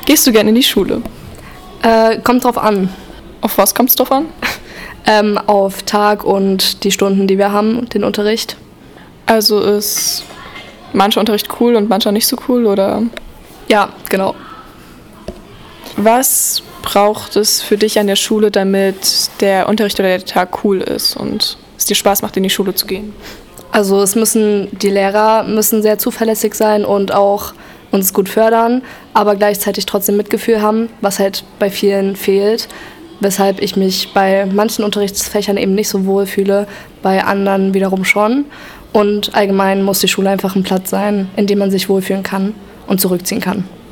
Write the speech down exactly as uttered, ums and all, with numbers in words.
Gehst du gerne in die Schule? Äh, kommt drauf an. Auf was kommt es drauf an? Ähm, auf Tag und die Stunden, die wir haben, den Unterricht. Also ist mancher Unterricht cool und mancher nicht so cool, oder? Ja, genau. Was braucht es für dich an der Schule, damit der Unterricht oder der Tag cool ist und es dir Spaß macht, in die Schule zu gehen? Also es müssen, die Lehrer müssen sehr zuverlässig sein und auch uns gut fördern, aber gleichzeitig trotzdem Mitgefühl haben, was halt bei vielen fehlt, weshalb ich mich bei manchen Unterrichtsfächern eben nicht so wohl fühle, bei anderen wiederum schon. Und allgemein muss die Schule einfach ein Platz sein, in dem man sich wohlfühlen kann und zurückziehen kann.